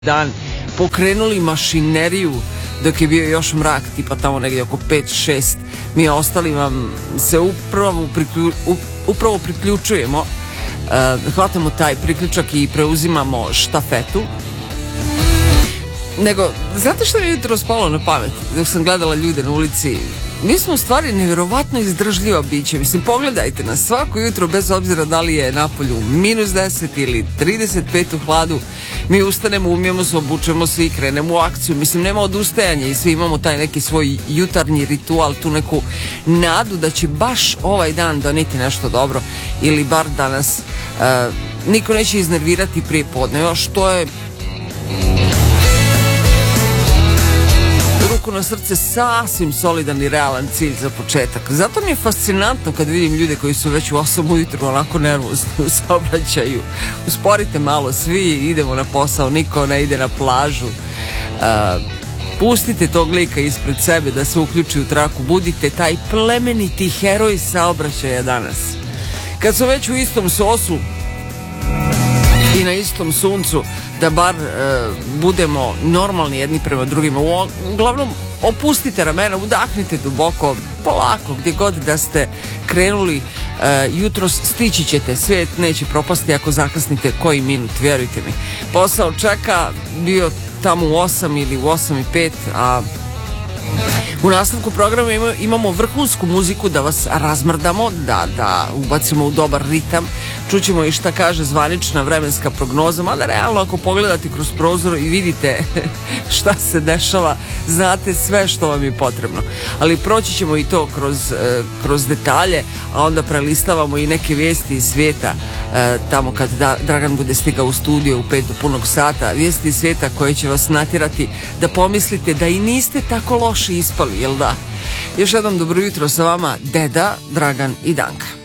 dan pokrenuli mašineriju dok je bio još mrak, tipa tamo negdje oko 5-6. Mi ostali vam se upravo priključujemo, hvatamo taj priključak i preuzimamo štafetu. Nego, znate što mi je jutro spalo na pamet dok sam gledala ljude na ulici? Mi smo u stvari nevjerovatno izdržljiva biće. Mislim, pogledajte nas svako jutro, bez obzira da li je napolju -10 ili 35 u hladu, mi ustanemo, umijemo se, obučemo se i krenemo u akciju. Mislim, nema odustajanja i svi imamo taj neki svoj jutarnji ritual, tu neku nadu da će baš ovaj dan doneti nešto dobro ili bar danas niko neće iznervirati prije podneva, što je ruku na srce sasvim solidan i realan cilj za početak. Zato mi je fascinantno kad vidim ljude koji su već u 8 ujutru onako nervozni u saobraćaju. Usporite malo svi, idemo na posao, niko ne ide na plažu. Pustite tog lika ispred sebe da se uključi u traku, budite taj plemeniti heroj saobraćaja danas. Kad su već u istom sosu i na istom suncu, da bar budemo normalni jedni prema drugima. Uglavnom, opustite ramena, udahnite duboko, polako, gdje god da ste krenuli jutros, stići ćete, svijet neće propasti ako zakasnite koji minut, vjerujte mi. Posao čeka, bio tamo u 8 ili u 8:05, a u nastavku programa imamo vrhunsku muziku da vas razmrdamo, da ubacimo u dobar ritam. Čućemo i šta kaže zvanična vremenska prognoza, mada realno ako pogledate kroz prozor i vidite šta se dešava, znate sve što vam je potrebno. Ali proći ćemo i to kroz detalje, a onda prelistavamo i neke vijesti iz svijeta, tamo kad Dragan bude stigao u studio u 5 do punog sata, vijesti iz svijeta koje će vas natjerati da pomislite da i niste tako loše ispali, jel da? Još jednom dobro jutro sa vama, Deda, Dragan i Danka.